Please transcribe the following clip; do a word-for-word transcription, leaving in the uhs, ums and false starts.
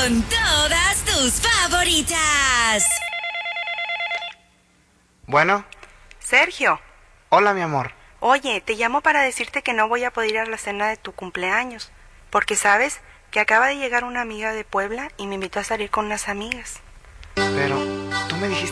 con todas tus favoritas. Bueno. Sergio. Hola, mi amor. Oye, te llamo para decirte que no voy a poder ir a la cena de tu cumpleaños, porque sabes que acaba de llegar una amiga de Puebla y me invitó a salir con unas amigas. Pero tú me dijiste